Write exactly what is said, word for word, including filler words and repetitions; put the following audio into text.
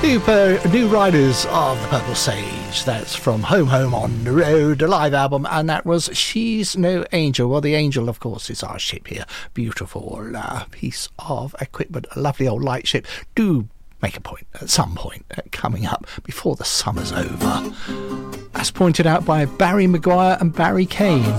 New, per, new Riders of the Purple Sage. That's from Home Home on the Road, a live album, and that was She's No Angel. Well, the angel, of course, is our ship here. Beautiful uh, piece of equipment, a lovely old light ship. Do make a point at some point uh, coming up before the summer's over. As pointed out by Barry Maguire and Barry Kane.